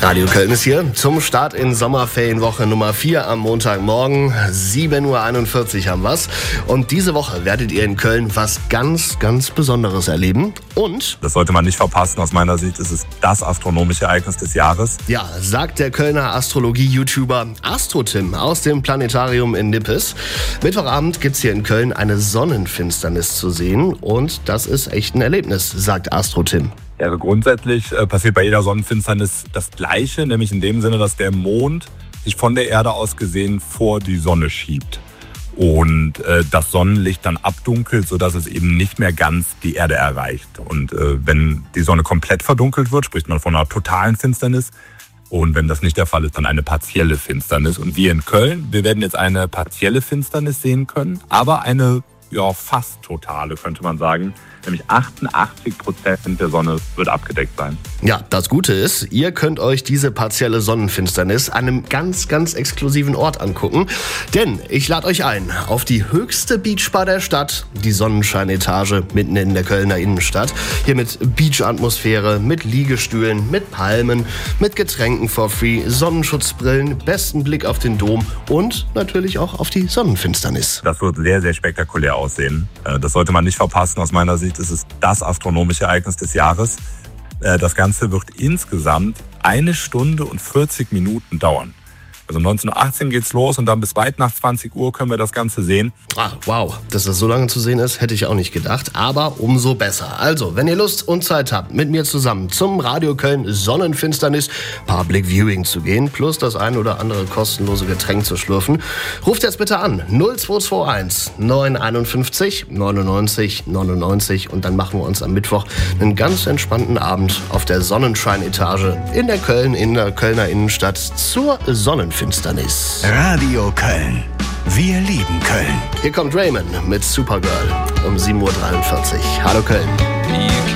Radio Köln ist hier zum Start in Sommerferienwoche Nummer 4 am Montagmorgen. 7.41 Uhr haben wir's. Und diese Woche werdet ihr in Köln was ganz, ganz Besonderes erleben. Und das sollte man nicht verpassen. Aus meiner Sicht ist es das astronomische Ereignis des Jahres. Ja, sagt der Kölner Astrologie-YouTuber AstroTim aus dem Planetarium in Nippes. Mittwochabend gibt's hier in Köln eine Sonnenfinsternis zu sehen. Und das ist echt ein Erlebnis, sagt AstroTim. Ja, also grundsätzlich passiert bei jeder Sonnenfinsternis das Gleiche, nämlich in dem Sinne, dass der Mond sich von der Erde aus gesehen vor die Sonne schiebt und das Sonnenlicht dann abdunkelt, sodass es eben nicht mehr ganz die Erde erreicht. Und wenn die Sonne komplett verdunkelt wird, spricht man von einer totalen Finsternis. Und wenn das nicht der Fall ist, dann eine partielle Finsternis. Und wir in Köln, wir werden jetzt eine partielle Finsternis sehen können, aber eine fast totale, könnte man sagen. Nämlich 88% der Sonne wird abgedeckt sein. Ja, das Gute ist, ihr könnt euch diese partielle Sonnenfinsternis an einem ganz, ganz exklusiven Ort angucken. Denn ich lade euch ein auf die höchste Beachbar der Stadt, die Sonnenscheinetage mitten in der Kölner Innenstadt. Hier mit Beach-Atmosphäre, mit Liegestühlen, mit Palmen, mit Getränken for free, Sonnenschutzbrillen, besten Blick auf den Dom und natürlich auch auf die Sonnenfinsternis. Das wird sehr, sehr spektakulär aussehen. Das sollte man nicht verpassen. Aus meiner Sicht ist es das astronomische Ereignis des Jahres. Das Ganze wird insgesamt 1 Stunde und 40 Minuten dauern. Also 19:18 geht's los und dann bis weit nach 20 Uhr können wir das Ganze sehen. Wow, dass das so lange zu sehen ist, hätte ich auch nicht gedacht, aber umso besser. Also, wenn ihr Lust und Zeit habt, mit mir zusammen zum Radio Köln Sonnenfinsternis Public Viewing zu gehen, plus das ein oder andere kostenlose Getränk zu schlürfen, ruft jetzt bitte an 0221 951 99 99 und dann machen wir uns am Mittwoch einen ganz entspannten Abend auf der Sonnenscheinetage in der Kölner Innenstadt zur Sonnenfinsternis. Radio Köln. Wir lieben Köln. Hier kommt Raymond mit Supergirl um 7.43 Uhr. Hallo Köln.